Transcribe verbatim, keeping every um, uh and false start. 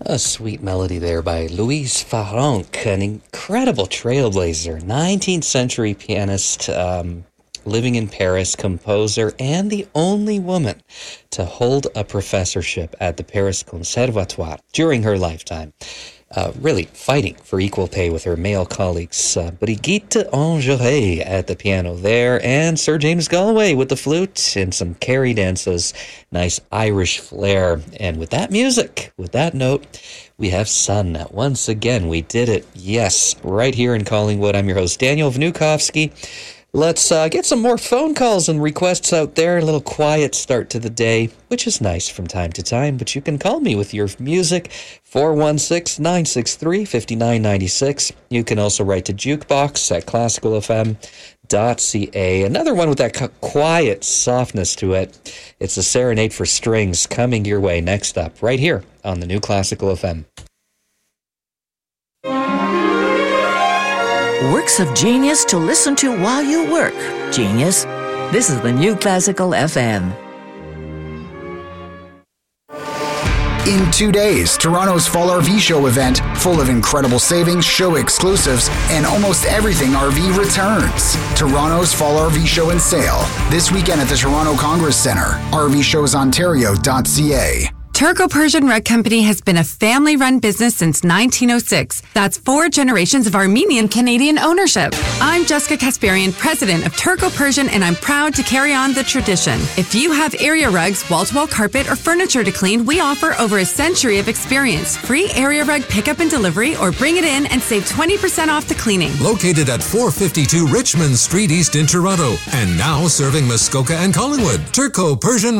A sweet melody there by Louise Farrenc, an incredible trailblazer, nineteenth century pianist, um, living in Paris, composer, and the only woman to hold a professorship at the Paris Conservatoire during her lifetime. Uh, really fighting for equal pay with her male colleagues. Uh, Brigitte Ingeret at the piano there, and Sir James Galway with the flute and some Carrie dances. Nice Irish flair. And with that music, with that note, we have Sun. Once again, we did it. Yes, right here in Collingwood. I'm your host, Daniel Vnukovsky. Let's uh, get some more phone calls and requests out there. A little quiet start to the day, which is nice from time to time. But you can call me with your music, four one six, nine six three, five nine nine six. You can also write to jukebox at classical f m dot c a. Another one with that quiet softness to it. It's a Serenade for Strings coming your way next up, right here on the New Classical F M. Works of genius to listen to while you work. Genius. This is the New Classical F M. In two days, Toronto's Fall R V Show event, full of incredible savings, show exclusives, and almost everything R V returns. Toronto's Fall R V Show and Sale, this weekend at the Toronto Congress Centre, r v shows ontario dot c a. Turco-Persian Rug Company has been a family-run business since nineteen oh six. That's four generations of Armenian-Canadian ownership. I'm Jessica Kasparian, president of Turco-Persian, and I'm proud to carry on the tradition. If you have area rugs, wall-to-wall carpet, or furniture to clean, we offer over a century of experience. Free area rug pickup and delivery, or bring it in and save twenty percent off the cleaning. Located at four fifty-two Richmond Street East in Toronto, and now serving Muskoka and Collingwood. Turco-Persian